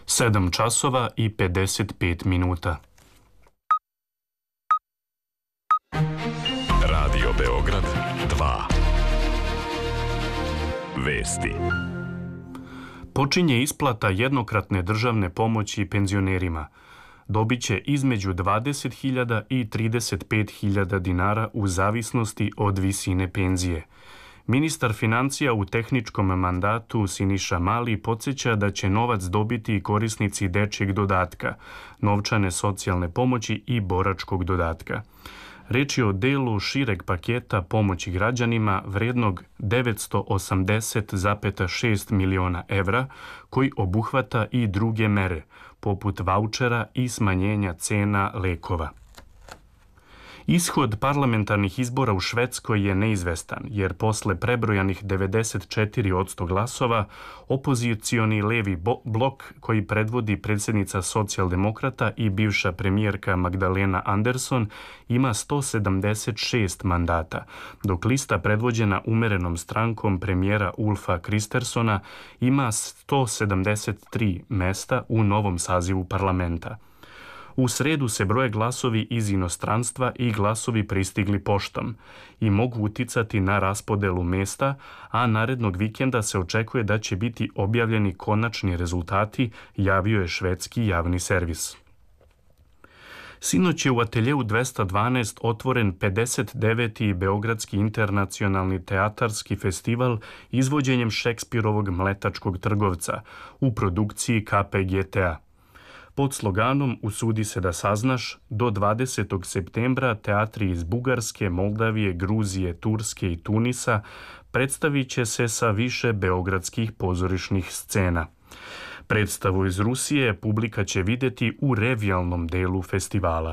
7 časova i 55 minuta. Radio Beograd 2. Vesti. Počinje isplata jednokratne državne pomoći penzionerima. Dobiće između 20.000 i 35.000 dinara u zavisnosti od visine penzije. Ministar financija u tehničkom mandatu Siniša Mali podsjeća da će novac dobiti i korisnici dečjeg dodatka, novčane socijalne pomoći i boračkog dodatka. Reč je o delu šireg paketa pomoći građanima vrednog 980,6 miliona evra, koji obuhvata i druge mere, poput vaučera i smanjenja cena lekova. Ishod parlamentarnih izbora u Švedskoj je neizvestan, jer posle prebrojanih 94% glasova, opozicioni levi blok koji predvodi predsjednica socijaldemokrata i bivša premijerka Magdalena Andersson ima 176 mandata, dok lista predvođena umerenom strankom premijera Ulfa Kristerssona ima 173 mesta u novom sazivu parlamenta. U sredu se broje glasovi iz inostranstva i glasovi pristigli poštom i mogu uticati na raspodelu mesta, a narednog vikenda se očekuje da će biti objavljeni konačni rezultati, javio je švedski javni servis. Sinoć je u ateljeu 212 otvoren 59. Beogradski internacionalni teatarski festival izvođenjem Šekspirovog Mletačkog trgovca u produkciji KPGT-a. Pod sloganom "Usudi se da saznaš", do 20. septembra teatri iz Bugarske, Moldavije, Gruzije, Turske i Tunisa predstavit će se sa više beogradskih pozorišnih scena. Predstavu iz Rusije publika će vidjeti u revijalnom delu festivala.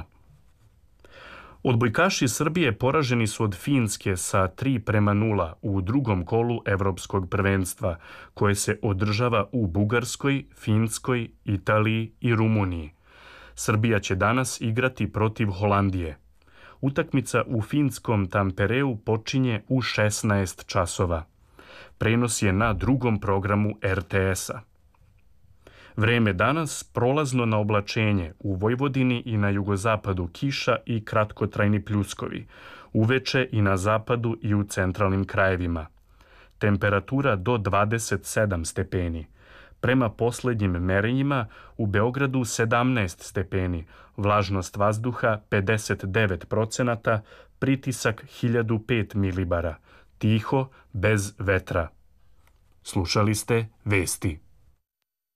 Odbojkaši Srbije poraženi su od Finske sa 3:0 u drugom kolu Evropskog prvenstva, koje se održava u Bugarskoj, Finskoj, Italiji i Rumuniji. Srbija će danas igrati protiv Holandije. Utakmica u finskom Tampereu počinje u 16 časova. Prenos je na drugom programu RTS-a. Vreme danas prolazno na oblačenje, u Vojvodini i na jugozapadu kiša i kratkotrajni pljuskovi, uveče i na zapadu i u centralnim krajevima. Temperatura do 27 stepeni. Prema poslednjim merenjima u Beogradu 17 stepeni, vlažnost vazduha 59%, pritisak 1005 milibara, tiho, bez vetra. Slušali ste vesti.